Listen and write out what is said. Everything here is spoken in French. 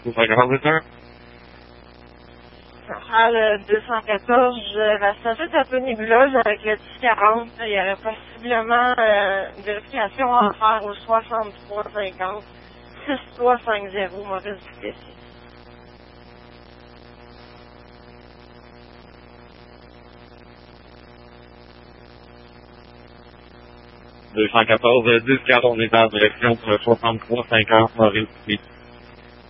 214, Centrale 214, la station est un peu nébuleuse avec le 1040. Il y aurait possiblement une vérification à faire au 6350 6350 Maurice Duplessis. Deux cent quatorze 10-4, on est en direction pour le 63-50 Maurice Duplessis.